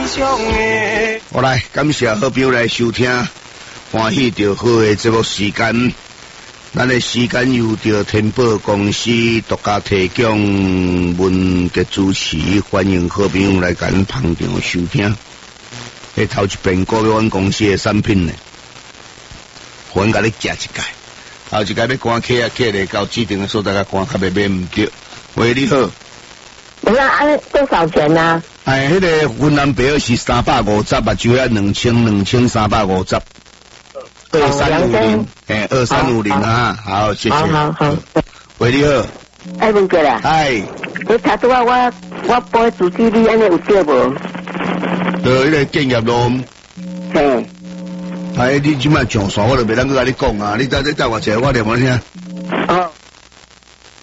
好来，感谢好朋友来收听，欢喜着好的节目时间。咱的时间由着天宝公司独家提供，文杰主持，欢迎好朋友来咱捧场收听。迄头一遍股票阮公司的产品呢，阮甲你夹一届，后一届要赶客啊，客咧到指定的所在甲赶，较袂买唔着。喂，你好。 那按多少钱啊？ 哎，迄个云南白是350啊，就要2350。2350，哎，2350啊，好，谢谢。 好。 喂，你好。 哎，文哥啦。 哎。 你查拄啊，我播主机你安尼有对无？ 就迄个建业路。 嘿。 哎，你即摆上线，我就袂当去甲你讲啊，你带我一下，我念我听。 哦。